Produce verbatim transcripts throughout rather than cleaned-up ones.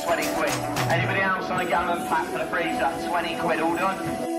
twenty quid. Anybody else on a gammon pack for the freezer? twenty quid, all done?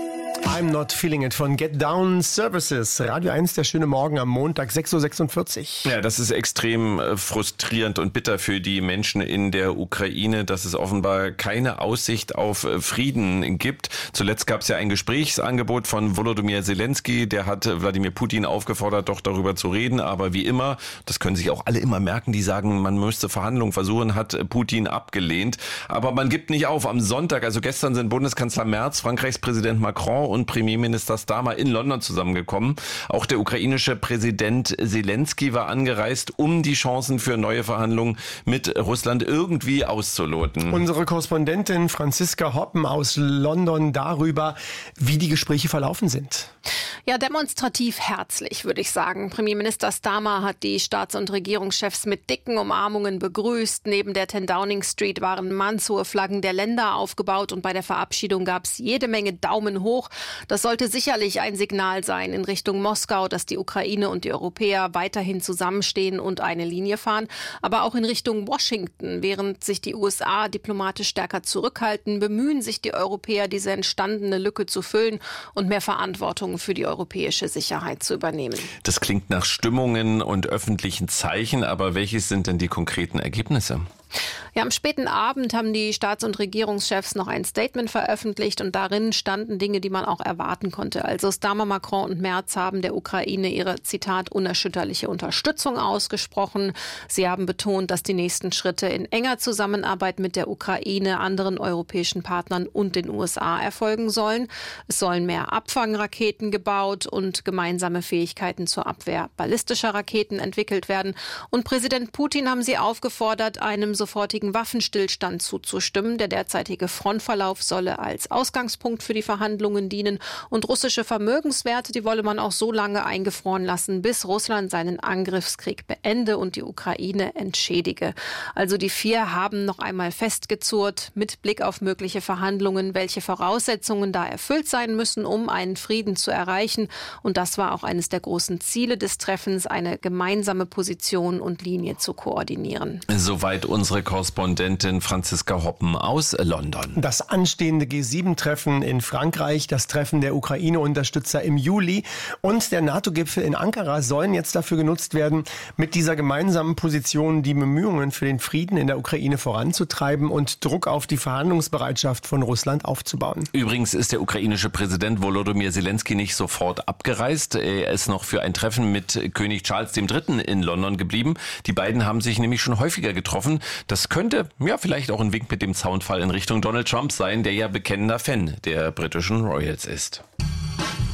I'm Not Feeling It von Get Down Services. Radio eins, der schöne Morgen am Montag, sechs Uhr sechsundvierzig. Ja, das ist extrem äh, frustrierend und bitter für die Menschen in der Ukraine, dass es offenbar keine Aussicht auf äh, Frieden gibt. Zuletzt gab es ja ein Gesprächsangebot von Volodymyr Zelensky. Der hat äh, Wladimir Putin aufgefordert, doch darüber zu reden. Aber wie immer, das können sich auch alle immer merken, die sagen, man müsste Verhandlungen versuchen, hat äh, Putin abgelehnt. Aber man gibt nicht auf. Am Sonntag, also gestern, sind Bundeskanzler Merz, Frankreichs Präsident Macron und Premierminister Starmer in London zusammengekommen. Auch der ukrainische Präsident Zelensky war angereist, um die Chancen für neue Verhandlungen mit Russland irgendwie auszuloten. Unsere Korrespondentin Franziska Hoppen aus London darüber, wie die Gespräche verlaufen sind. Ja, demonstrativ herzlich, würde ich sagen. Premierminister Starmer hat die Staats- und Regierungschefs mit dicken Umarmungen begrüßt. Neben der ten Downing Street waren mannshohe Flaggen der Länder aufgebaut und bei der Verabschiedung gab es jede Menge Daumen hoch. Das sollte sicherlich ein Signal sein in Richtung Moskau, dass die Ukraine und die Europäer weiterhin zusammenstehen und eine Linie fahren. Aber auch in Richtung Washington. Während sich die U S A diplomatisch stärker zurückhalten, bemühen sich die Europäer, diese entstandene Lücke zu füllen und mehr Verantwortung für die europäische Sicherheit zu übernehmen. Das klingt nach Stimmungen und öffentlichen Zeichen, aber welches sind denn die konkreten Ergebnisse? Ja, am späten Abend haben die Staats- und Regierungschefs noch ein Statement veröffentlicht und darin standen Dinge, die man auch erwarten konnte. Also Starmer, Macron und Merz haben der Ukraine ihre, Zitat, unerschütterliche Unterstützung ausgesprochen. Sie haben betont, dass die nächsten Schritte in enger Zusammenarbeit mit der Ukraine, anderen europäischen Partnern und den U S A erfolgen sollen. Es sollen mehr Abfangraketen gebaut und gemeinsame Fähigkeiten zur Abwehr ballistischer Raketen entwickelt werden. Und Präsident Putin haben sie aufgefordert, einem sofortigen Waffenstillstand zuzustimmen. Der derzeitige Frontverlauf solle als Ausgangspunkt für die Verhandlungen dienen. Und russische Vermögenswerte, die wolle man auch so lange eingefroren lassen, bis Russland seinen Angriffskrieg beende und die Ukraine entschädige. Also die vier haben noch einmal festgezurrt mit Blick auf mögliche Verhandlungen, welche Voraussetzungen da erfüllt sein müssen, um einen Frieden zu erreichen. Und das war auch eines der großen Ziele des Treffens, eine gemeinsame Position und Linie zu koordinieren. Soweit unsere Korrespondentin Franziska Hoppen aus London. Das anstehende G sieben Treffen in Frankreich, das Treffen der Ukraine-Unterstützer im Juli und der NATO-Gipfel in Ankara sollen jetzt dafür genutzt werden, mit dieser gemeinsamen Position die Bemühungen für den Frieden in der Ukraine voranzutreiben und Druck auf die Verhandlungsbereitschaft von Russland aufzubauen. Übrigens ist der ukrainische Präsident Volodymyr Zelensky nicht sofort abgereist. Er ist noch für ein Treffen mit König Charles der Dritte in London geblieben. Die beiden haben sich nämlich schon häufiger getroffen. Das könnte ja vielleicht auch ein Wink mit dem Zaunfall in Richtung Donald Trump sein, der ja bekennender Fan der britischen Royals ist.